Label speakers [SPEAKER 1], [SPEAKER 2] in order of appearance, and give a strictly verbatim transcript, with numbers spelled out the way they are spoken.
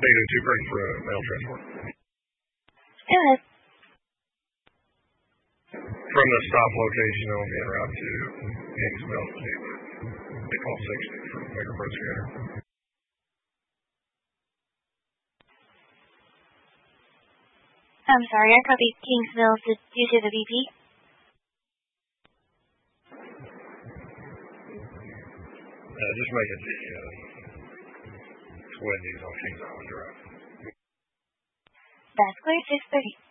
[SPEAKER 1] Data too great for a mail transport.
[SPEAKER 2] Go ahead.
[SPEAKER 1] From the stop location on the route to Gainesville, they call sixty for Maker Pro Scanner.
[SPEAKER 2] I'm sorry, I copied Kingsville. Did you say the V P?
[SPEAKER 1] Uh, just make it the uh, Wendy's on Kings Island Drive.
[SPEAKER 2] That's clear, six thirty.